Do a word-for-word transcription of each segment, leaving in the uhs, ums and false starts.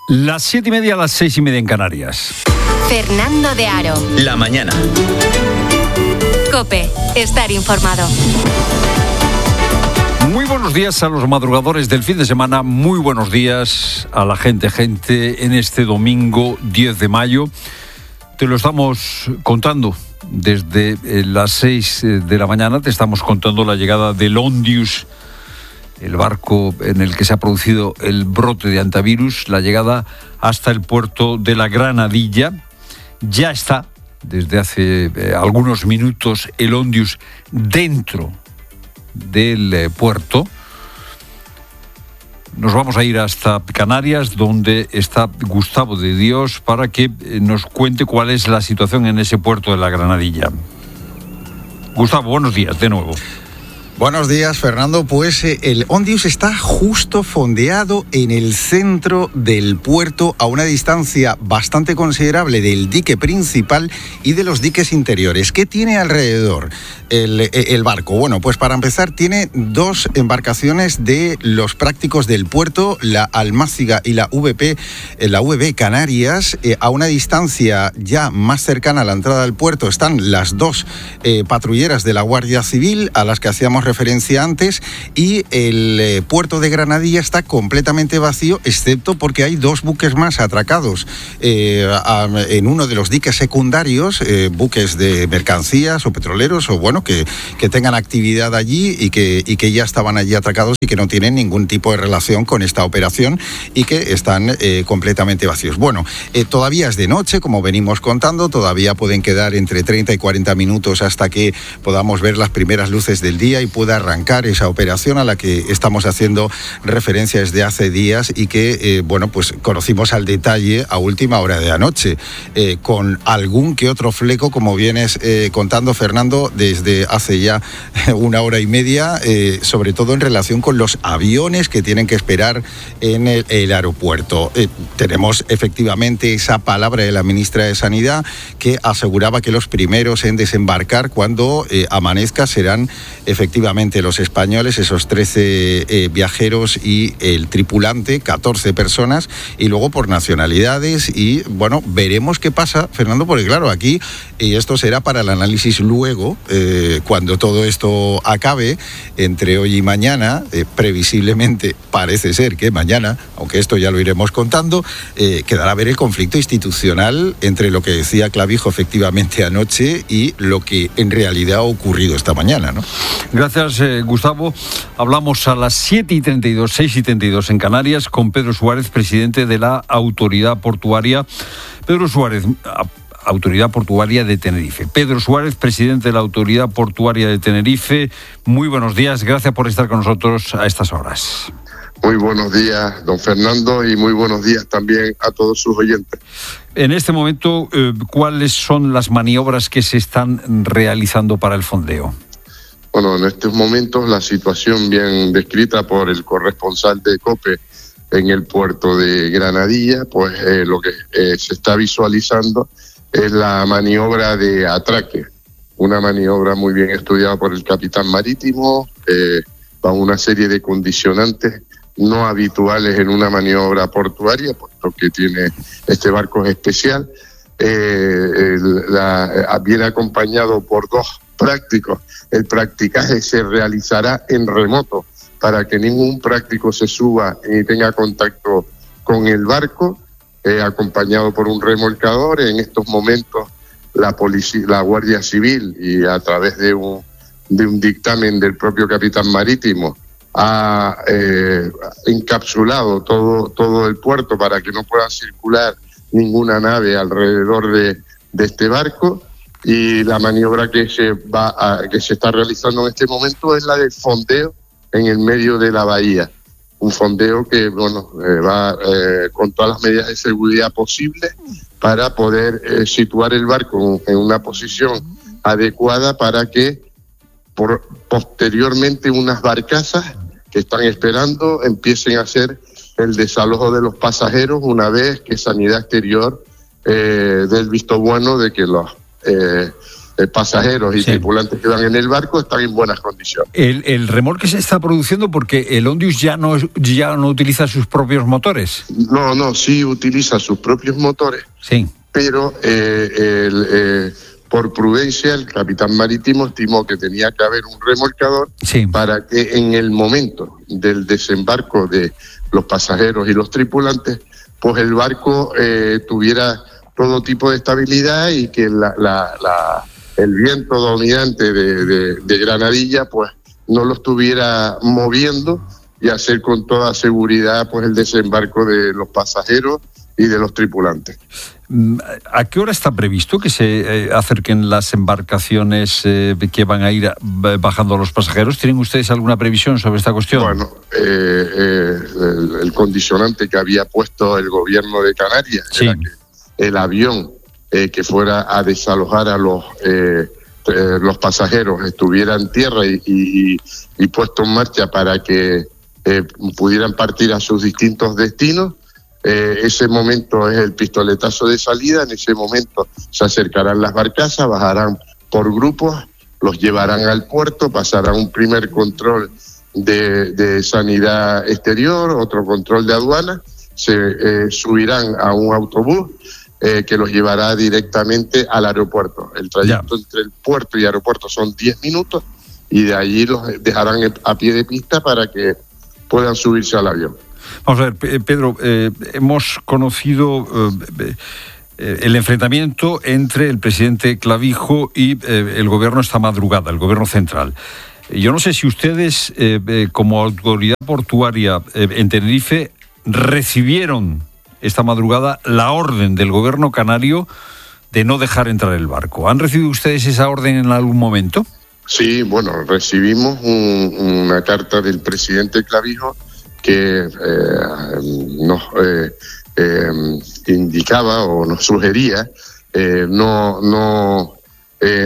Las siete y media a las seis y media en Canarias. Fernando de Aro. La mañana. COPE. Estar informado. Muy buenos días a los madrugadores del fin de semana. Muy buenos días a la gente, gente, en este domingo diez de mayo. Te lo estamos contando desde las seis de la mañana. Te estamos contando la llegada del Ondius, el barco en el que se ha producido el brote de antivirus, la llegada hasta el puerto de la Granadilla. Ya está, desde hace eh, algunos minutos, el Ondius dentro del eh, puerto. Nos vamos a ir hasta Canarias, donde está Gustavo de Dios, para que eh, nos cuente cuál es la situación en ese puerto de la Granadilla. Gustavo, buenos días de nuevo. Buenos días, Fernando. Pues eh, el Ondius está justo fondeado en el centro del puerto, a una distancia bastante considerable del dique principal y de los diques interiores. ¿Qué tiene alrededor el, el barco? Bueno, pues para empezar tiene dos embarcaciones de los prácticos del puerto, la Almáciga y la V P, la V B Canarias. Eh, a una distancia ya más cercana a la entrada del puerto están las dos eh, patrulleras de la Guardia Civil, a las que hacíamos referencia antes, y el eh, puerto de Granadilla está completamente vacío, excepto porque hay dos buques más atracados eh, a, en uno de los diques secundarios, eh, buques de mercancías o petroleros, o bueno, que, que tengan actividad allí y que, y que ya estaban allí atracados y que no tienen ningún tipo de relación con esta operación y que están eh, completamente vacíos. Bueno, eh, todavía es de noche, como venimos contando, todavía pueden quedar entre treinta y cuarenta minutos hasta que podamos ver las primeras luces del día y pueda arrancar esa operación a la que estamos haciendo referencia desde hace días y que, eh, bueno, pues conocimos al detalle a última hora de anoche, eh, con algún que otro fleco, como vienes eh, contando, Fernando, desde hace ya una hora y media, eh, sobre todo en relación con los aviones que tienen que esperar en el, el aeropuerto. Eh, tenemos efectivamente esa palabra de la ministra de Sanidad, que aseguraba que los primeros en desembarcar cuando eh, amanezca serán efectivamente los españoles, esos trece eh, viajeros y el tripulante, catorce personas, y luego por nacionalidades. Y bueno, veremos qué pasa, Fernando, porque claro, aquí, y esto será para el análisis luego, eh, cuando todo esto acabe, entre hoy y mañana, eh, previsiblemente parece ser que mañana, aunque esto ya lo iremos contando, eh, quedará a ver el conflicto institucional entre lo que decía Clavijo efectivamente anoche y lo que en realidad ha ocurrido esta mañana, ¿no? Gracias, eh, Gustavo. Hablamos a las siete y treinta y dos, seis y treinta y dos en Canarias, con Pedro Suárez, presidente de la Autoridad Portuaria. Pedro Suárez, a, Autoridad Portuaria de Tenerife. Pedro Suárez, presidente de la Autoridad Portuaria de Tenerife. Muy buenos días, gracias por estar con nosotros a estas horas. Muy buenos días, don Fernando, y muy buenos días también a todos sus oyentes. En este momento, eh, ¿cuáles son las maniobras que se están realizando para el fondeo? Bueno, en estos momentos la situación bien descrita por el corresponsal de COPE en el puerto de Granadilla, pues eh, lo que eh, se está visualizando es la maniobra de atraque, una maniobra muy bien estudiada por el capitán marítimo, eh, bajo una serie de condicionantes no habituales en una maniobra portuaria, puesto que tiene este barco especial, eh, el, la, viene acompañado por dos prácticos. El practicaje se realizará en remoto para que ningún práctico se suba y tenga contacto con el barco, eh, acompañado por un remolcador. En estos momentos la policía, la Guardia Civil, y a través de un, de un dictamen del propio capitán marítimo, ha eh, encapsulado todo, todo el puerto para que no pueda circular ninguna nave alrededor de, de este barco. Y la maniobra que se va a, que se está realizando en este momento es la del fondeo en el medio de la bahía. Un fondeo que bueno eh, va eh, con todas las medidas de seguridad posibles para poder eh, situar el barco en una posición adecuada para que por, posteriormente unas barcazas que están esperando empiecen a hacer el desalojo de los pasajeros una vez que Sanidad Exterior eh, dé el visto bueno de que los Eh, eh, pasajeros y sí. tripulantes que van en el barco están en buenas condiciones. El, el remolque se está produciendo porque el Ondius ya no, ya no utiliza sus propios motores. No, no, sí utiliza sus propios motores, sí. pero eh, el, eh, por prudencia el capitán marítimo estimó que tenía que haber un remolcador sí. para que en el momento del desembarco de los pasajeros y los tripulantes, pues el barco eh, tuviera todo tipo de estabilidad y que la, la, la, el viento dominante de, de, de Granadilla pues no lo estuviera moviendo y hacer con toda seguridad pues el desembarco de los pasajeros y de los tripulantes. ¿A qué hora está previsto que se eh, acerquen las embarcaciones eh, que van a ir a, bajando a los pasajeros? ¿Tienen ustedes alguna previsión sobre esta cuestión? Bueno, eh, eh, el, el condicionante que había puesto el gobierno de Canarias sí. era que el avión eh, que fuera a desalojar a los eh, eh, los pasajeros estuviera en tierra y, y, y puesto en marcha para que eh, pudieran partir a sus distintos destinos. Eh, ese momento es el pistoletazo de salida. En ese momento se acercarán las barcazas, bajarán por grupos, los llevarán al puerto, pasarán un primer control de, de sanidad exterior, otro control de aduana, se eh, subirán a un autobús eh, que los llevará directamente al aeropuerto. El trayecto yeah. entre el puerto y aeropuerto son diez minutos y de allí los dejarán a pie de pista para que puedan subirse al avión. Vamos a ver, Pedro, eh, hemos conocido eh, eh, el enfrentamiento entre el presidente Clavijo y eh, el gobierno esta madrugada, el gobierno central. Yo no sé si ustedes, eh, eh, como autoridad portuaria eh, en Tenerife, recibieron esta madrugada la orden del gobierno canario de no dejar entrar el barco. ¿Han recibido ustedes esa orden en algún momento? Sí, bueno, recibimos un, una carta del presidente Clavijo que eh, nos eh, eh, indicaba o nos sugería eh, no no eh,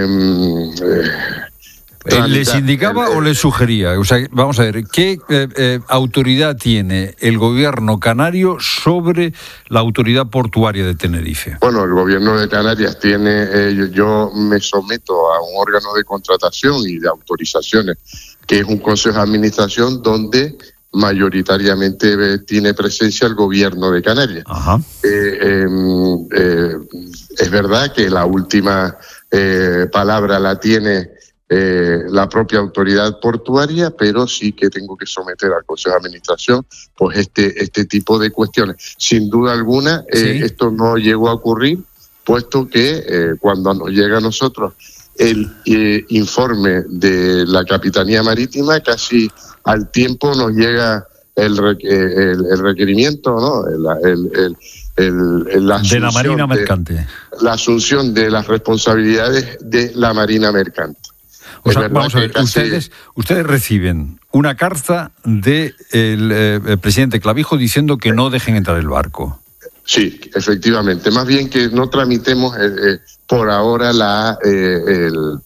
eh, ¿les indicaba el, o les sugería? O sea, vamos a ver, ¿qué eh, eh, autoridad tiene el gobierno canario sobre la autoridad portuaria de Tenerife? Bueno, el gobierno de Canarias tiene, eh, yo, yo me someto a un órgano de contratación y de autorizaciones, que es un consejo de administración donde mayoritariamente eh, tiene presencia el gobierno de Canarias. Ajá. Eh, eh, eh, es verdad que la última eh, palabra la tiene eh, la propia autoridad portuaria, pero sí que tengo que someter al Consejo de Administración pues este, este tipo de cuestiones. Sin duda alguna, eh, sí. esto no llegó a ocurrir, puesto que eh, cuando nos llega a nosotros el eh, informe de la Capitanía Marítima, casi al tiempo nos llega el, el, el requerimiento, ¿no? El, el, el, el, el, la de la Marina Mercante. De, la asunción de las responsabilidades de la Marina Mercante. O sea, vamos a ver, casi... ustedes, ustedes reciben una carta del de eh, presidente Clavijo diciendo que no dejen entrar el barco. Sí, efectivamente. Más bien que no tramitemos eh, eh, por ahora la eh, el,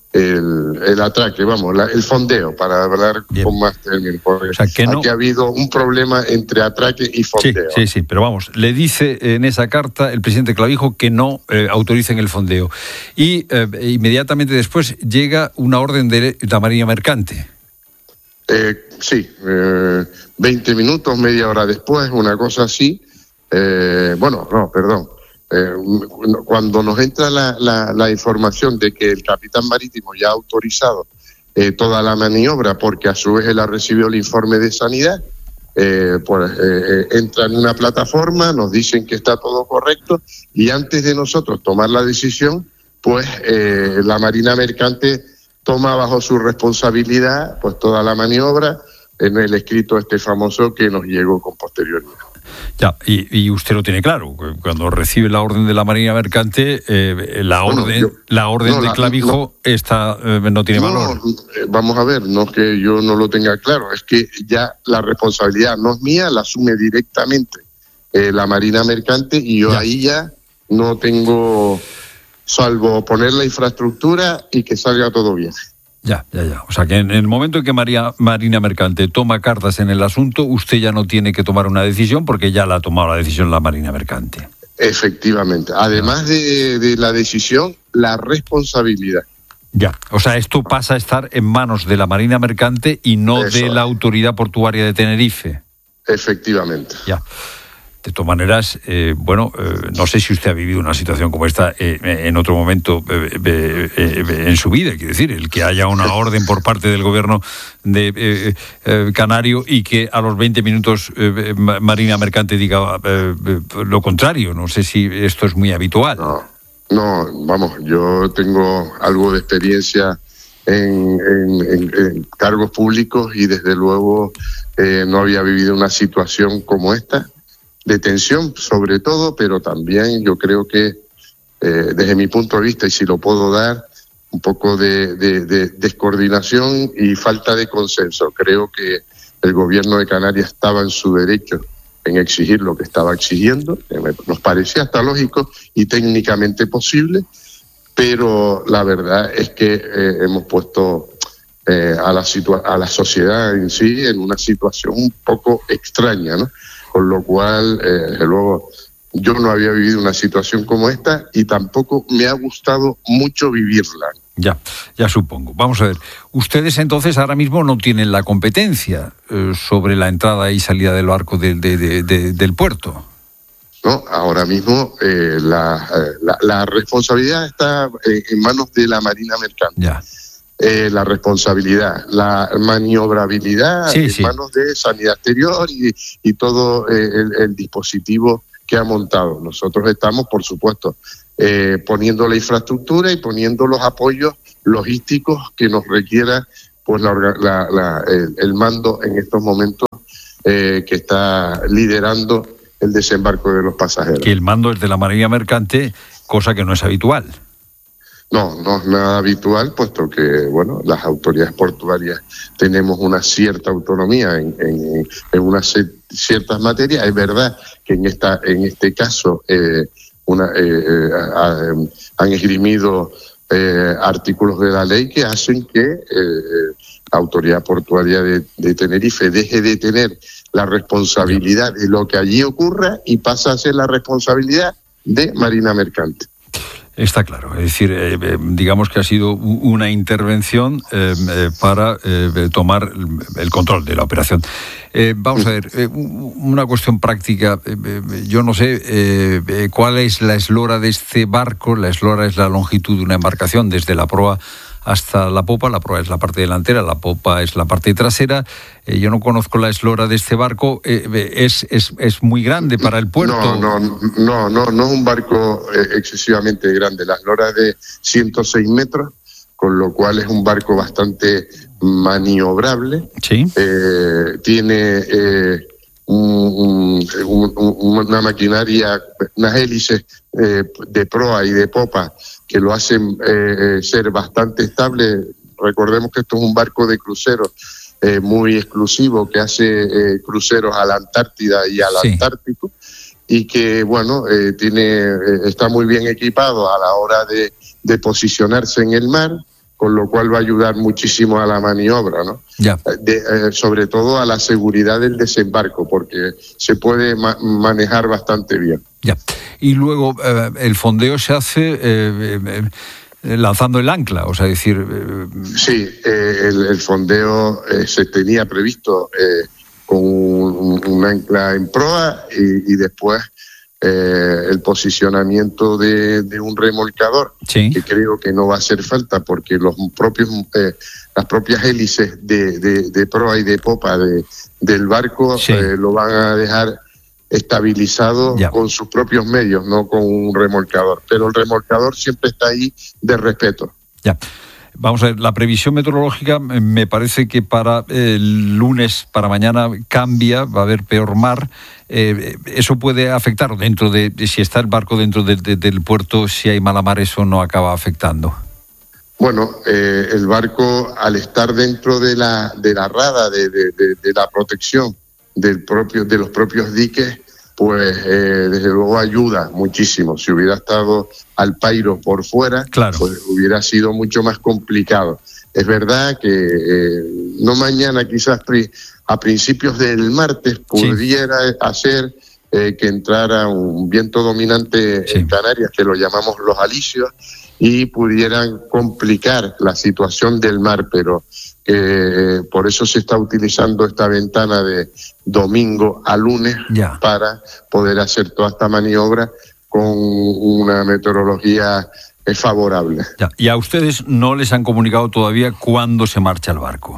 el, el atraque, vamos, la, el fondeo, para hablar bien. Con más términos. Porque o sea, que no... aquí ha habido un problema entre atraque y fondeo. Sí, sí, sí, pero vamos, le dice en esa carta el presidente Clavijo que no eh, autoricen el fondeo. Y eh, inmediatamente después llega una orden de la Marina Mercante. Eh, sí, eh, veinte minutos, media hora después, una cosa así. Eh, bueno, no, perdón. Eh, cuando nos entra la, la, la información de que el capitán marítimo ya ha autorizado eh, toda la maniobra, porque a su vez él ha recibido el informe de sanidad, eh, pues eh, entra en una plataforma, nos dicen que está todo correcto y antes de nosotros tomar la decisión, pues eh, la Marina Mercante toma bajo su responsabilidad pues toda la maniobra en el escrito este famoso que nos llegó con posterioridad. Ya, y, y usted lo tiene claro, cuando recibe la orden de la Marina Mercante, eh, la orden, bueno, yo, la orden no, de Clavijo no, está, eh, no tiene no, valor. Eh, vamos a ver, no es que yo no lo tenga claro, es que ya la responsabilidad no es mía, la asume directamente eh, la Marina Mercante y yo ya. ahí ya no tengo, salvo poner la infraestructura y que salga todo bien. Ya, ya, ya. O sea, que en el momento en que María, Marina Mercante toma cartas en el asunto, usted ya no tiene que tomar una decisión porque ya la ha tomado la decisión la Marina Mercante. Efectivamente. Además de, de la decisión, la responsabilidad. Ya, o sea, esto pasa a estar en manos de la Marina Mercante y no Eso de la es. Autoridad Portuaria de Tenerife. Efectivamente. Ya. De todas maneras, eh, bueno, eh, no sé si usted ha vivido una situación como esta eh, en otro momento eh, eh, eh, en su vida. Quiero decir, el que haya una orden por parte del gobierno de eh, eh, canario y que a los veinte minutos eh, Marina Mercante diga eh, eh, lo contrario. No sé si esto es muy habitual. No, no, vamos, yo tengo algo de experiencia en, en, en, en cargos públicos y desde luego eh, no había vivido una situación como esta. De tensión sobre todo, pero también yo creo que eh, desde mi punto de vista, y si lo puedo dar, un poco de, de, de descoordinación y falta de consenso. Creo que el gobierno de Canarias estaba en su derecho en exigir lo que estaba exigiendo, que me, nos parecía hasta lógico y técnicamente posible, pero la verdad es que eh, hemos puesto eh, a, la situa- a la sociedad en sí en una situación un poco extraña, ¿no? Con lo cual, eh, desde luego, yo no había vivido una situación como esta y tampoco me ha gustado mucho vivirla. Ya, ya supongo. Vamos a ver, ustedes entonces ahora mismo no tienen la competencia eh, sobre la entrada y salida del barco de, de, de, de, del puerto. No, ahora mismo eh, la, la, la responsabilidad está eh, en manos de la Marina Mercante. Ya. Eh, la responsabilidad, la maniobrabilidad Sí, en sí. manos de Sanidad Exterior y, y todo eh, el, el dispositivo que ha montado. Nosotros estamos, por supuesto, eh, poniendo la infraestructura y poniendo los apoyos logísticos que nos requiera pues la, orga- la, la, el, el mando en estos momentos eh, que está liderando el desembarco de los pasajeros. Que el mando es de la Marina Mercante, cosa que no es habitual. No, no es nada habitual, puesto que, bueno, las autoridades portuarias tenemos una cierta autonomía en, en, en unas ciertas materias. Es verdad que en esta, en este caso, eh, una, eh, eh, han esgrimido eh, artículos de la ley que hacen que eh, la autoridad portuaria de, de Tenerife deje de tener la responsabilidad de lo que allí ocurra y pasa a ser la responsabilidad de Marina Mercante. Está claro, es decir, eh, eh, digamos que ha sido una intervención eh, eh, para eh, tomar el control de la operación. Eh, vamos a ver, eh, una cuestión práctica, eh, eh, yo no sé eh, eh, cuál es la eslora de este barco. La eslora es la longitud de una embarcación desde la proa hasta la popa. La proa es la parte delantera, la popa es la parte trasera. Eh, yo no conozco la eslora de este barco. Eh, es, es, es muy grande para el puerto. No, no, no, no, no es un barco eh, excesivamente grande. La eslora es de ciento seis metros, con lo cual es un barco bastante maniobrable. Sí. Eh, tiene eh, un, un, un, una maquinaria, unas hélices eh, de proa y de popa que lo hacen eh, ser bastante estable. Recordemos que esto es un barco de crucero eh, muy exclusivo que hace eh, cruceros a la Antártida y al Sí. Antártico, y que, bueno, eh, tiene eh, está muy bien equipado a la hora de, de posicionarse en el mar, con lo cual va a ayudar muchísimo a la maniobra, ¿no? Ya. De, eh, sobre todo a la seguridad del desembarco, porque se puede ma- manejar bastante bien. Ya. Y luego eh, el fondeo se hace eh, eh, eh, lanzando el ancla, o sea, decir... Eh, Sí, eh, el, el fondeo eh, se tenía previsto eh, con un, un ancla en proa y, y después eh, el posicionamiento de, de un remolcador, Sí. que creo que no va a hacer falta porque los propios eh, las propias hélices de, de, de proa y de popa de, del barco Sí. eh, lo van a dejar estabilizado Ya. con sus propios medios, no con un remolcador. Pero el remolcador siempre está ahí de respeto. Ya. Vamos a ver, la previsión meteorológica eh, me parece que para el lunes, para mañana, cambia, va a haber peor mar. Eh, ¿Eso puede afectar dentro de, de si está el barco dentro de, de, del puerto, si hay mala mar, eso no acaba afectando? Bueno, eh, el barco, al estar dentro de la de la rada, de, de, de, de la protección del propio de los propios diques, pues eh, desde luego ayuda muchísimo. Si hubiera estado al pairo por fuera, Claro. pues hubiera sido mucho más complicado. Es verdad que eh, no mañana, quizás pri- a principios del martes pudiera hacer eh, que entrara un viento dominante Sí. en Canarias, que lo llamamos los alisios, y pudieran complicar la situación del mar, pero eh, por eso se está utilizando esta ventana de domingo a lunes ya. para poder hacer toda esta maniobra con una meteorología eh, favorable. Ya. Y a ustedes no les han comunicado todavía cuándo se marcha el barco.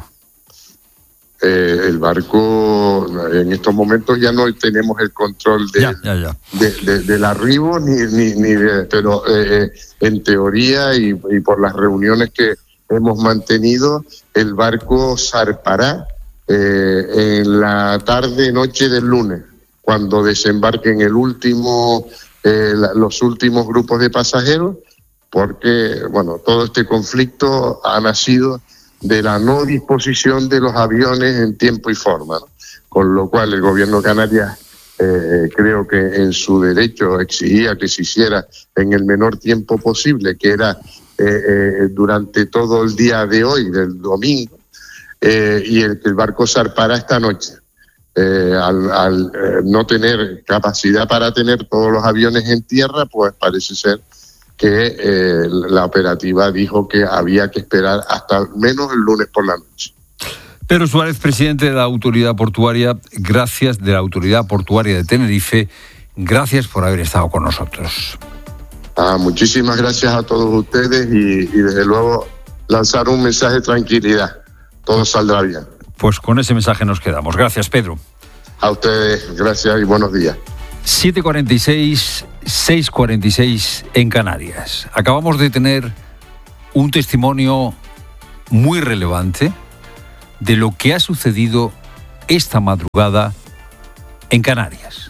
Eh, el barco, en estos momentos ya no tenemos el control de, ya, ya, ya. de, de, del arribo, ni, ni, ni de, pero eh, en teoría y, y por las reuniones que hemos mantenido, el barco zarpará eh, en la tarde, noche del lunes, cuando desembarquen el último, eh, los últimos grupos de pasajeros, porque bueno, todo este conflicto ha nacido de la no disposición de los aviones en tiempo y forma, ¿no? Con lo cual el gobierno de Canarias eh, creo que en su derecho exigía que se hiciera en el menor tiempo posible, que era eh, eh, durante todo el día de hoy, del domingo, eh, y el, el barco zarpará esta noche. Eh, al al eh, no tener capacidad para tener todos los aviones en tierra, pues parece ser que eh, la operativa dijo que había que esperar hasta al menos el lunes por la noche. Pedro Suárez, presidente de la Autoridad Portuaria, gracias, de la Autoridad Portuaria de Tenerife, gracias por haber estado con nosotros. Ah, muchísimas gracias a todos ustedes y, y desde luego lanzar un mensaje de tranquilidad. Todo saldrá bien. Pues con ese mensaje nos quedamos. Gracias, Pedro. A ustedes, gracias y buenos días. siete cuarenta y seis, seis cuarenta y seis en Canarias. Acabamos de tener un testimonio muy relevante de lo que ha sucedido esta madrugada en Canarias.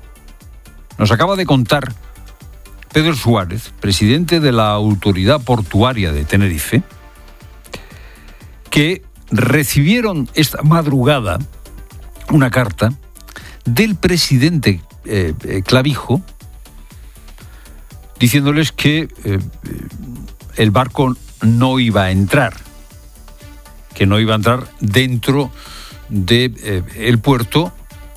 Nos acaba de contar Pedro Suárez, presidente de la Autoridad Portuaria de Tenerife, que recibieron esta madrugada una carta del presidente Eh, eh, Clavijo, diciéndoles que eh, el barco no iba a entrar, que no iba a entrar dentro del de, eh, puerto.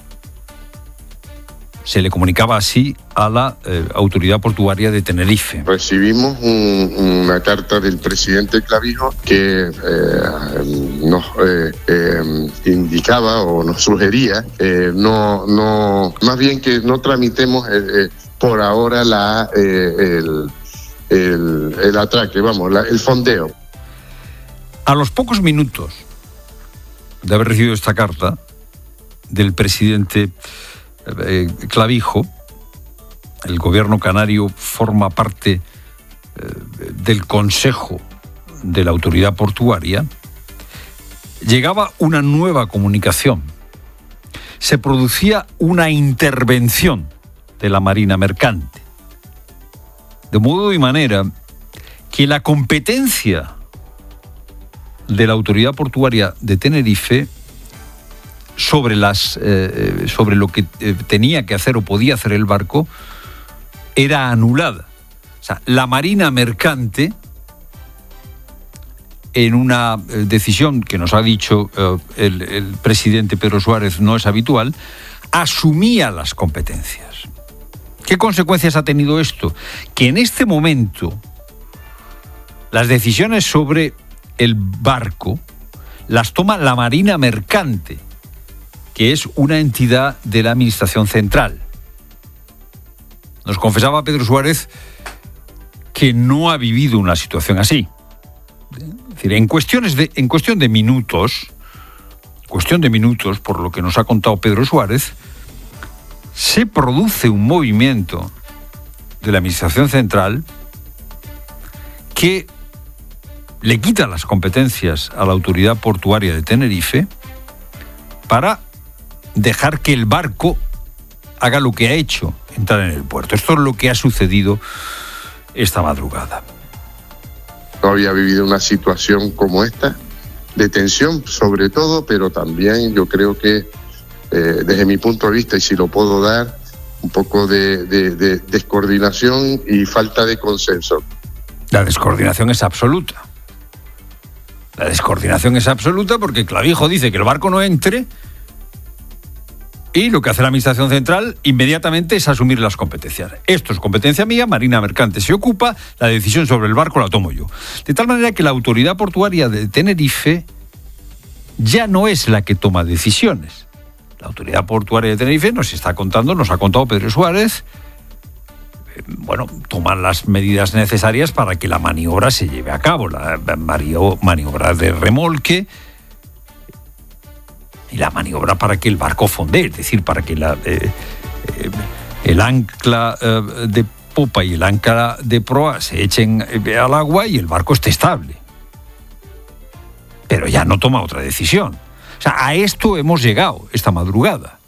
Se le comunicaba así a la eh, Autoridad Portuaria de Tenerife. Recibimos un, una carta del presidente Clavijo que eh, nos eh, eh, indicaba o nos sugería eh, no, no, más bien que no tramitemos eh, eh, por ahora la, eh, el, el, el atraque, vamos, la, el fondeo. A los pocos minutos de haber recibido esta carta del presidente Eh, Clavijo, el gobierno canario forma parte eh, del Consejo de la Autoridad Portuaria, llegaba una nueva comunicación. Se producía una intervención de la Marina Mercante. De modo y manera que la competencia de la Autoridad Portuaria de Tenerife sobre las eh, sobre lo que eh, tenía que hacer o podía hacer el barco era anulada. O sea, la Marina Mercante, en una eh, decisión que nos ha dicho eh, el, el presidente Pedro Suárez no es habitual, asumía las competencias. ¿Qué consecuencias ha tenido esto? Que en este momento las decisiones sobre el barco las toma la Marina Mercante, que es una entidad de la Administración Central. Nos confesaba Pedro Suárez que no ha vivido una situación así. Es decir, en cuestiones de, en cuestión de minutos, cuestión de minutos, por lo que nos ha contado Pedro Suárez, se produce un movimiento de la Administración Central que le quita las competencias a la Autoridad Portuaria de Tenerife para dejar que el barco haga lo que ha hecho, entrar en el puerto. Esto es lo que ha sucedido esta madrugada. No había vivido una situación como esta, de tensión sobre todo, pero también yo creo que eh, desde mi punto de vista, y si lo puedo dar, un poco de, de, de descoordinación y falta de consenso. La descoordinación es absoluta. La descoordinación es absoluta porque Clavijo dice que el barco no entre Y lo que hace la Administración Central inmediatamente es asumir las competencias. Esto es competencia mía, Marina Mercante se ocupa, la decisión sobre el barco la tomo yo. De tal manera que la Autoridad Portuaria de Tenerife ya no es la que toma decisiones. La Autoridad Portuaria de Tenerife nos está contando, nos ha contado Pedro Suárez, eh, bueno, toman las medidas necesarias para que la maniobra se lleve a cabo, la maniobra de remolque, y la maniobra para que el barco fondee, es decir, para que la, eh, eh, el ancla eh, de popa y el ancla de proa se echen eh, al agua y el barco esté estable. Pero ya no toma otra decisión. O sea, a esto hemos llegado esta madrugada.